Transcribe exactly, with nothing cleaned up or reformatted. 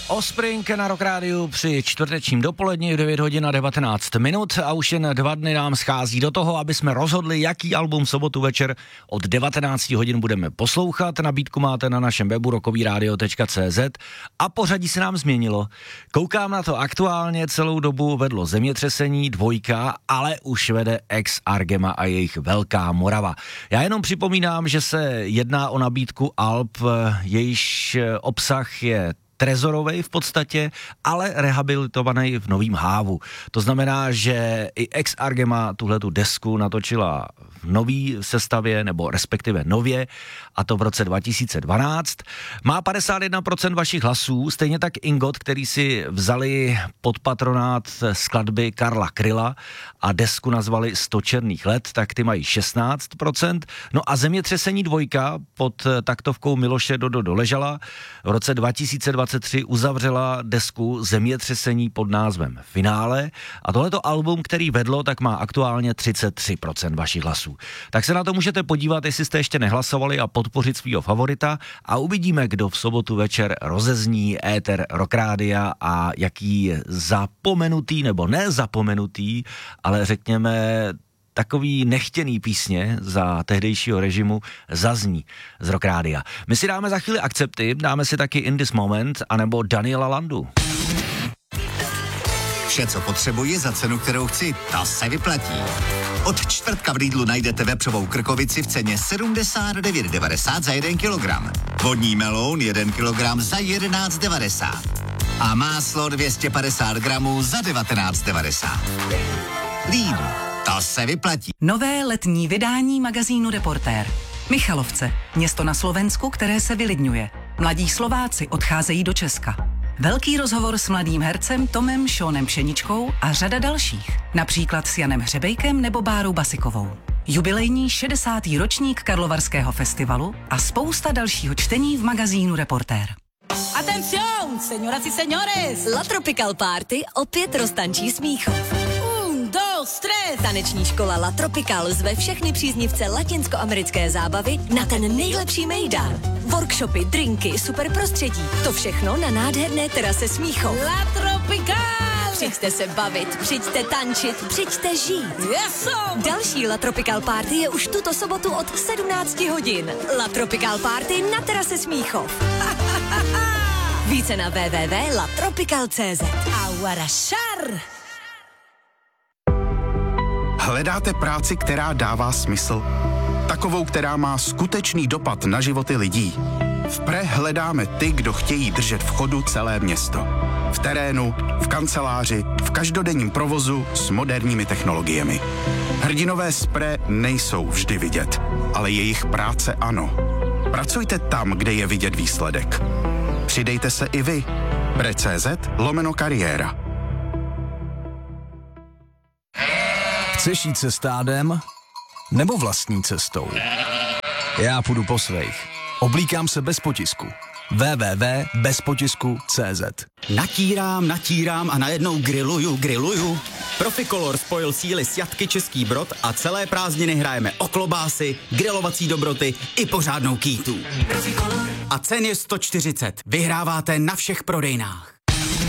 Offspring na Rock Rádiu při čtvrtečním dopoledni v devět hodin a devatenáct minut a už jen dva dny nám schází do toho, aby jsme rozhodli, jaký album v sobotu večer od devatenáct hodin budeme poslouchat. Nabídku máte na našem webu rockovyradio tečka cé zet a pořadí se nám změnilo. Koukám na to aktuálně, celou dobu vedlo Zemětřesení, Dvojka, ale už vede Ex Argema a jejich Velká Morava. Já jenom připomínám, že se jedná o nabídku alb, jejíž obsah je trezorovej v podstatě, ale rehabilitovaný v Novým Hávu. To znamená, že i Ex Argema tuhletu desku natočila v nový sestavě, nebo respektive nově, a to v roce dva tisíce dvanáct. Má padesát jedna procent vašich hlasů, stejně tak Ingot, který si vzali pod patronát skladby Karla Kryla a desku nazvali sto černých let, tak ty mají šestnáct procent. No a Zemětřesení Dvojka pod taktovkou Miloše Dodo Doležala v roce dva tisíce dvacet tři uzavřela desku Zemětřesení pod názvem Finále a tohleto album, který vedlo, tak má aktuálně třicet tři procent vašich hlasů. Tak se na to můžete podívat, jestli jste ještě nehlasovali, a podpořit svýho favorita a uvidíme, kdo v sobotu večer rozezní éter Rock Rádia a jaký zapomenutý, nebo nezapomenutý, ale řekněme takový nechtěný písně za tehdejšího režimu zazní z Rock Rádia. My si dáme za chvíli Akcepty, dáme si taky In This Moment, anebo Daniela Landu. Vše, co potřebuji za cenu, kterou chci, ta se vyplatí. Od čtvrtka v Lidlu najdete vepřovou krkovici v ceně sedmdesát devět devadesát za jeden kilogram. Vodní meloun jeden kilogram za jedenáct devadesát. A máslo dvě stě padesát gramů za devatenáct devadesát. Lidl, to se vyplatí. Nové letní vydání magazínu Reportér. Michalovce, město na Slovensku, které se vylidňuje. Mladí Slováci odcházejí do Česka. Velký rozhovor s mladým hercem Tomem Šónem Pšeničkou a řada dalších. Například s Janem Hřebejkem nebo Bárou Basikovou. Jubilejní šedesátý ročník Karlovarského festivalu a spousta dalšího čtení v magazínu Reportér. Atención, señoras y señores! La Tropical Party opět roztančí Smíchov. Un, dos, tres! Taneční škola La Tropical zve všechny příznivce latinskoamerické zábavy na ten nejlepší mejdan. Workshopy, drinky, super prostředí. To všechno na nádherné terase Smíchov. La Tropical! Přijďte se bavit, přijďte tančit, přijďte žít. Yeso! Další La Tropical Party je už tuto sobotu od sedmnáct hodin. La Tropical Party na terase Smíchov. Více na w w w tečka la tropical tečka cé zet. Aguarašar! Hledáte práci, která dává smysl? Takovou, která má skutečný dopad na životy lidí. V Pre hledáme ty, kdo chtějí držet v chodu celé město. V terénu, v kanceláři, v každodenním provozu s moderními technologiemi. Hrdinové z Pre nejsou vždy vidět, ale jejich práce ano. Pracujte tam, kde je vidět výsledek. Přidejte se i vy. pre tečka cé zet lomeno kariéra. Chceš jít se stádem? Nebo vlastní cestou? Já půjdu po svých. Oblíkám se bez potisku. w w w tečka bez potisku tečka cé zet. Natírám, natírám a najednou grilluju, grilluju. Proficolor spojil síly s Jatky Český Brod a celé prázdniny hrajeme o klobásy, grilovací dobroty i pořádnou kýtu. A cen je sto čtyřicet. Vyhráváte na všech prodejnách.